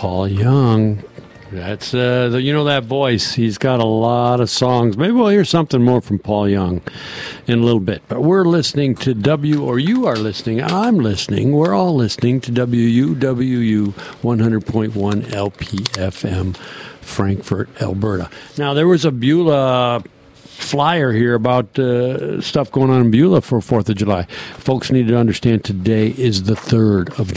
Paul Young. That's, that voice. He's got a lot of songs. Maybe we'll hear something more from Paul Young in a little bit. But we're listening to you are listening, I'm listening, we're all listening to WUWU 100.1 LPFM, Frankfort, Alberta. Now, there was a Beulah flyer here about stuff going on in Beulah for 4th of July. Folks need to understand today is the 3rd of